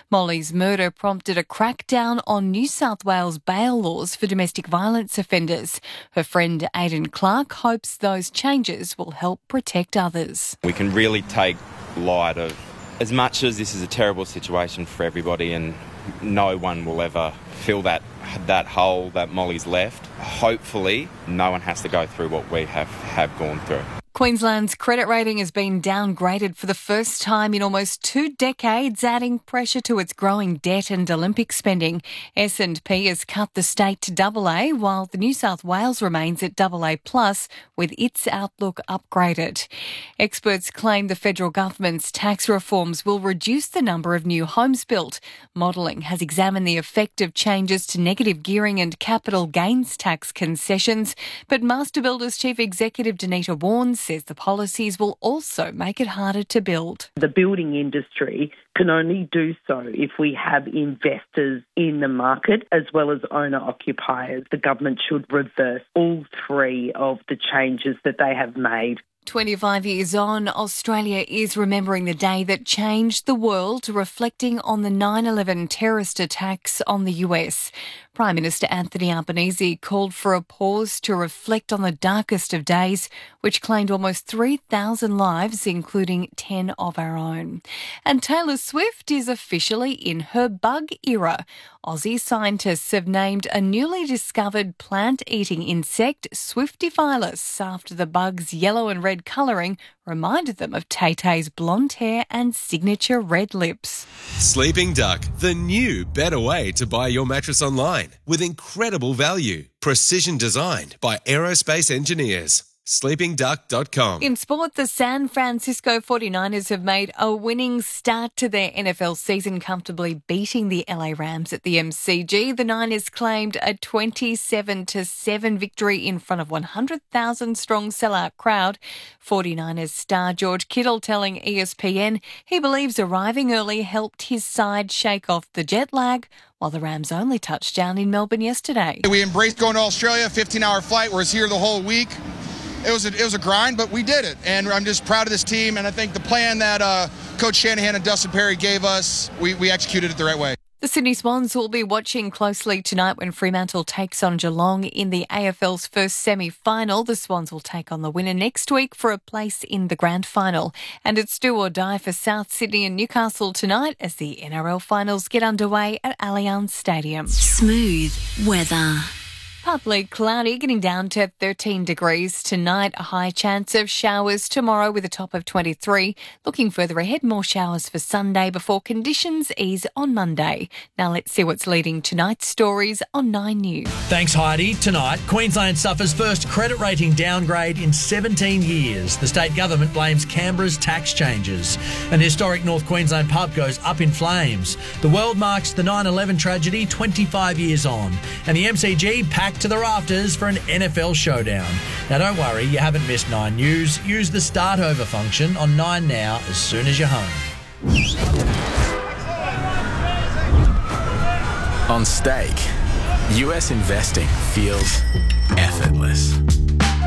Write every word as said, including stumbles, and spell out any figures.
Molly's murder prompted a crackdown on New South Wales bail laws for domestic violence offenders. Her friend Aidan Clark hopes those changes will help protect others. We can really take light of, as much as this is a terrible situation for everybody and no one will ever fill that that hole that Molly's left, hopefully no one has to go through what we have, have gone through. Queensland's credit rating has been downgraded for the first time in almost two decades, adding pressure to its growing debt and Olympic spending. S and P has cut the state to double A, while the New South Wales remains at double A plus, with its outlook upgraded. Experts claim the federal government's tax reforms will reduce the number of new homes built. Modelling has examined the effect of changes to negative gearing and capital gains tax concessions, but Master Builders Chief Executive Danita Warnes says the policies will also make it harder to build. The building industry can only do so if we have investors in the market as well as owner-occupiers. The government should reverse all three of the changes that they have made. twenty-five years on, Australia is remembering the day that changed the world, reflecting on the nine eleven terrorist attacks on the U S. Prime Minister Anthony Albanese called for a pause to reflect on the darkest of days, which claimed almost three thousand lives, including ten of our own. And Taylor Swift is officially in her bug era. Aussie scientists have named a newly discovered plant-eating insect, Swiftophilus, after the bug's yellow and red colouring reminded them of Tay-Tay's blonde hair and signature red lips. Sleeping Duck, the new better way to buy your mattress online with incredible value. Precision designed by aerospace engineers. sleeping duck dot com. In sport, the San Francisco forty-niners have made a winning start to their N F L season, comfortably beating the L A Rams at the M C G. The Niners claimed a twenty-seven to seven victory in front of one hundred thousand strong sellout crowd. forty-niners star George Kittle telling E S P N he believes arriving early helped his side shake off the jet lag, while the Rams only touched down in Melbourne yesterday. We embraced going to Australia, fifteen-hour flight. We're here the whole week. It was a, it was a grind, but we did it, and I'm just proud of this team, and I think the plan that uh, Coach Shanahan and Dustin Perry gave us, we, we executed it the right way. The Sydney Swans will be watching closely tonight when Fremantle takes on Geelong in the A F L's first semi-final. The Swans will take on the winner next week for a place in the grand final. And it's do or die for South Sydney and Newcastle tonight as the N R L finals get underway at Allianz Stadium. Smooth weather. Partly cloudy, getting down to thirteen degrees tonight. A high chance of showers tomorrow with a top of twenty-three. Looking further ahead, more showers for Sunday before conditions ease on Monday. Now let's see what's leading tonight's stories on Nine News. Thanks, Heidi. Tonight, Queensland suffers first credit rating downgrade in seventeen years. The state government blames Canberra's tax changes. An historic North Queensland pub goes up in flames. The world marks the nine eleven tragedy twenty-five years on. And the M C G packed to the rafters for an N F L showdown. Now don't worry, you haven't missed Nine News. Use the start over function on Nine Now as soon as you're home. On Stake, U S investing feels effortless.